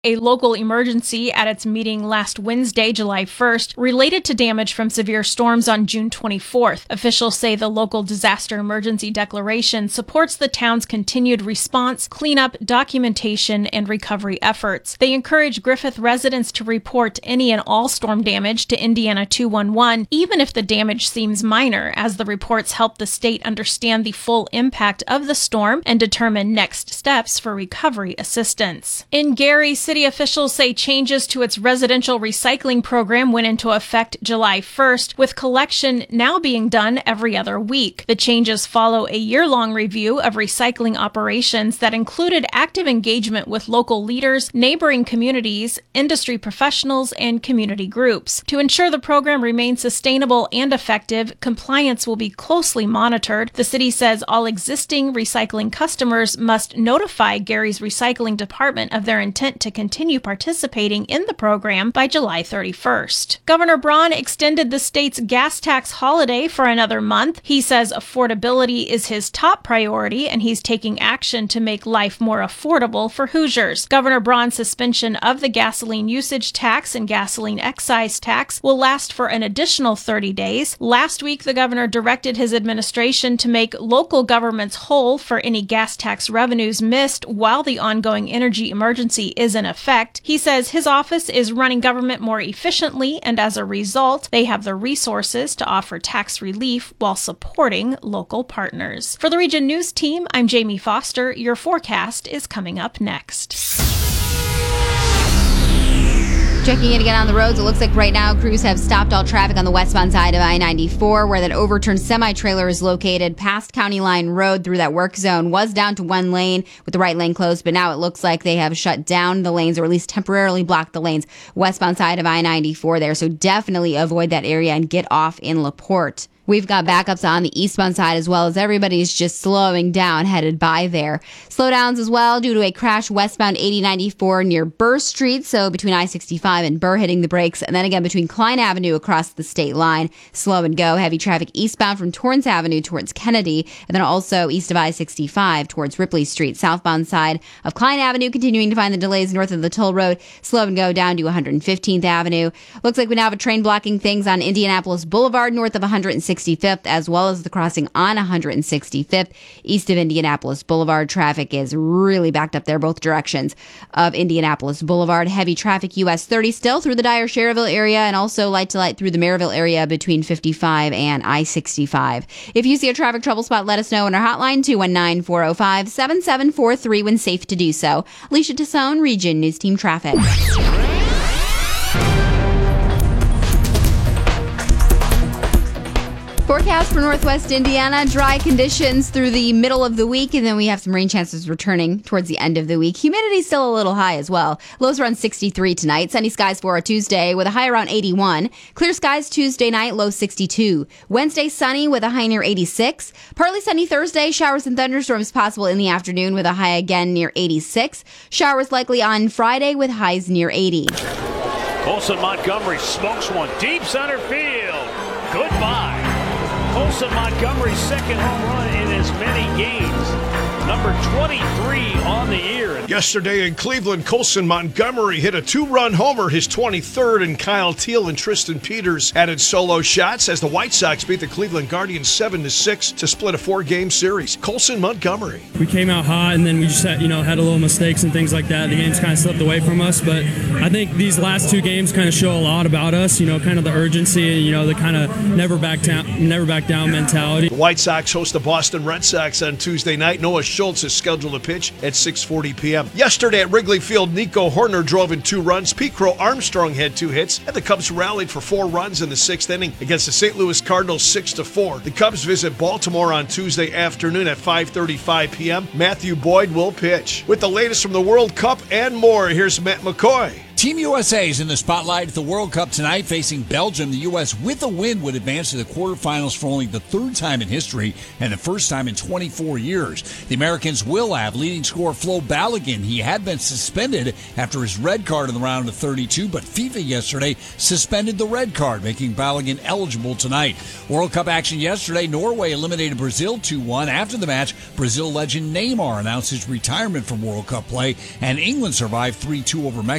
A local emergency at its meeting last Wednesday, July 1st, related to damage from severe storms on June 24th. Officials say the local disaster emergency declaration supports the town's continued response, cleanup, documentation, and recovery efforts. They encourage Griffith residents to report any and all storm damage to Indiana 211, even if the damage seems minor, as the reports help the state understand the full impact of the storm and determine next steps for recovery assistance. In Gary, city officials say changes to its residential recycling program went into effect July 1st, with collection now being done every other week. The changes follow a year-long review of recycling operations that included active engagement with local leaders, neighboring communities, industry professionals, and community groups. To ensure the program remains sustainable and effective, compliance will be closely monitored. The city says all existing recycling customers must notify Gary's recycling department of their intent to continue participating in the program by July 31st. Governor Braun extended the state's gas tax holiday for another month. He says affordability is his top priority, and he's taking action to make life more affordable for Hoosiers. Governor Braun's suspension of the gasoline usage tax and gasoline excise tax will last for an additional 30 days. Last week, the governor directed his administration to make local governments whole for any gas tax revenues missed while the ongoing energy emergency is in effect. He says his office is running government more efficiently, and as a result, they have the resources to offer tax relief while supporting local partners. For the Region News Team, I'm Jamie Foster. Your forecast is coming up next. Checking in again on the roads, it looks like right now crews have stopped all traffic on the westbound side of I-94, where that overturned semi-trailer is located. Past County Line Road through that work zone was down to one lane with the right lane closed, but now it looks like they have shut down the lanes, or at least temporarily blocked the lanes westbound side of I-94 there. So definitely avoid that area and get off in LaPorte. We've got backups on the eastbound side as well, as everybody's just slowing down headed by there. Slowdowns as well due to a crash westbound 8094 near Burr Street, so between I-65 and Burr, hitting the brakes, and then again between Klein Avenue across the state line. Slow and go. Heavy traffic eastbound from Torrance Avenue towards Kennedy, and then also east of I-65 towards Ripley Street. Southbound side of Klein Avenue continuing to find the delays north of the toll road. Slow and go down to 115th Avenue. Looks like we now have a train blocking things on Indianapolis Boulevard north of 165th, as well as the crossing on 165th. East of Indianapolis Boulevard, traffic is really backed up there both directions of Indianapolis Boulevard. Heavy traffic US 30 still through the Dyer-Sherrville area, and also light to light through the Maryville area between 55 and I-65. If you see a traffic trouble spot, let us know on our hotline, 219-405-7743 when safe to do so. Alicia Tassone, Region News Team Traffic. Forecast for Northwest Indiana, dry conditions through the middle of the week, and then we have some rain chances returning towards the end of the week. Humidity still a little high as well. Lows around 63 tonight. Sunny skies for a Tuesday with a high around 81. Clear skies Tuesday night, low 62. Wednesday sunny with a high near 86. Partly sunny Thursday, showers and thunderstorms possible in the afternoon with a high again near 86. Showers likely on Friday with highs near 80. Colson Montgomery smokes one deep center field. Goodbye. Colson Montgomery's second home run in as many games. Number 23 on the year. Yesterday in Cleveland, Colson Montgomery hit a two-run homer, his 23rd, and Kyle Teal and Tristan Peters added solo shots as the White Sox beat the Cleveland Guardians 7-6 to split a four-game series. Colson Montgomery. We came out hot, and then we just had a little mistakes and things like that. The games kind of slipped away from us, but I think these last two games kind of show a lot about us, kind of the urgency and, the kind of never back down mentality. The White Sox host the Boston Red Sox on Tuesday night. Noah Schultz is scheduled to pitch at 6:40 p.m. Yesterday at Wrigley Field, Nico Horner drove in 2 runs. Pete Crow Armstrong had 2 hits, and the Cubs rallied for 4 runs in the 6th inning against the St. Louis Cardinals 6-4. The Cubs visit Baltimore on Tuesday afternoon at 5:35 p.m. Matthew Boyd will pitch. With the latest from the World Cup and more, here's Matt McCoy. Team USA is in the spotlight at the World Cup tonight, facing Belgium. The U.S. with a win would advance to the quarterfinals for only the third time in history and the first time in 24 years. The Americans will have leading scorer Flo Balogun. He had been suspended after his red card in the round of 32, but FIFA yesterday suspended the red card, making Balogun eligible tonight. World Cup action yesterday, Norway eliminated Brazil 2-1. After the match, Brazil legend Neymar announced his retirement from World Cup play, and England survived 3-2 over Mexico.